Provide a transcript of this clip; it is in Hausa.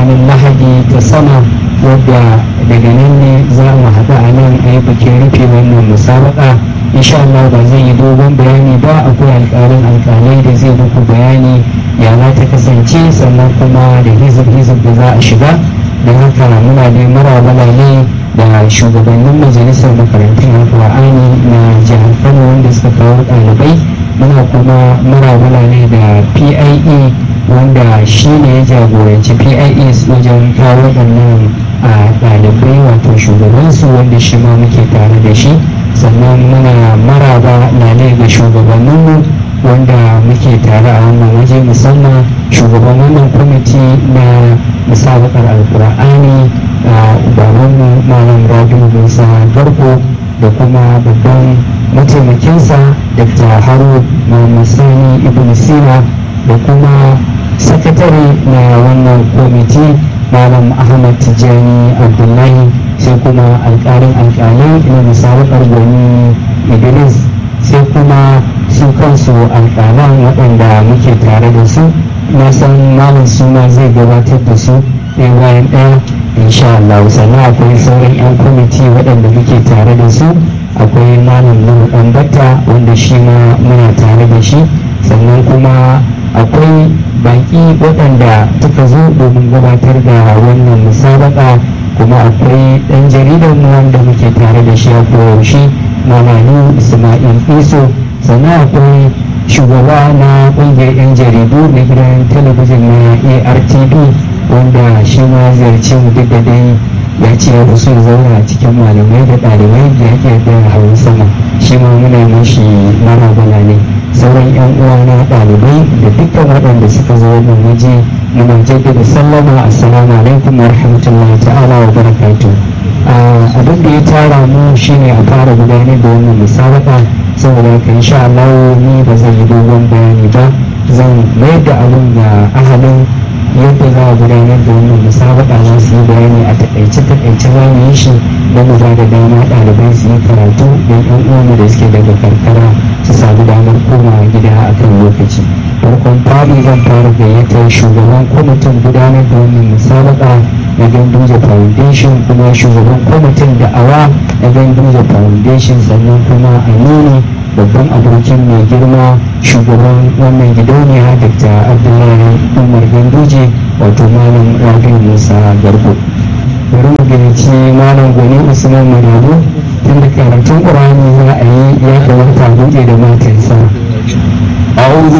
ranar lahadi ta sama, wadda daga nan ne za mu haɗu a nan a yi bikin rufe wannan musabaka. insha Allah ba zai yi dogon bayani ba, akwai alƙalai da zai muku bayani ya za ta kasance, sannan kuma da hizib da za a shiga. don haka muna da marabala ne da shugabannin majalisar makarantun alƙur'ani na jihar Kano wanda suka kawo ɗalibai. muna kuma marabala ne da PIE wanda shi ne ya jagoranci PIEs wajen kawo waɗannan ɗalibai, wato shugabansu wanda shi ma muke tare da shi. sannan muna maraba na ne ga shugabanninmu wanda muke tare a wannan waje, musamman shugaban wannan kwamiti na musabakar alkur'ani babanmu malam Rabi'u Musa Garko da kuma babban mataimakinsa Dr. Harun Muhammad Sani Ibn Sina da kuma sakatare na wannan kwamiti malam Ahmad Tijjani Abdullahi, sai kuma alƙalin alƙalai na musabakar gwani Idris, sai kuma su kansu alƙalan waɗanda muke tare da su. na san malam suna zai gabatar da su ɗaya bayan ɗaya insha Allah. sannan akwai sauran 'yan kwamiti waɗanda muke tare da su, akwai malam Nuhu Ɗanbata wanda shi ma muna tare da shi, sannan kuma akwai baƙi waɗanda suka zo domin gabatar da wannan musabaka, kuma akwai ɗan jaridar mu wanda muke tare da shi a koyaushe Mamanu Ismail Iso, sannan akwai shugaba na ƙungiyar 'yan jaridu na gidan talabijin na ARTV wanda shi ma ziyarci mu, duk da dai ya ce ya fi so zauna a cikin malamai da ɗalibai da yake da hawan sama, shi ma muna mashi marabala ne. sauran 'yan uwa na ɗalibai da dukkan waɗanda suka zo wannan waje muna jaddada sallama, assalamu alaikum wa rahmatullahi ta'ala wa barakatuh. abin da ya tara mu shine a fara gudanar da wannan musabaka, saboda haka insha Allah ni ba zan yi dogon bayani ba, zan mayar da abin da ahalin yadda za a gudanar da wannan musabaka za su yi bayani a takaice za mu yi shi don mu ba da dama ɗalibai su yi karatu don 'yan uwanmu da suke daga karkara su samu damar komawa gida a kan lokaci. farkon fari zan fara gayyatar shugaban kwamitin gudanar da wannan musabaka na Ganduje Foundation, kuma shugaban kwamitin da'awa na Ganduje Foundation, sannan kuma Aminu babban abokin mai girma shugaban wannan gidauniya Dr. Abdullahi Umar Ganduje, wato malam Rabi'u Musa Garko. bari mu gayyaci malam Gwani Usman Madabu, tun da karatun Qur'ani za a yi ya kamata buɗe da matansa. أعوذ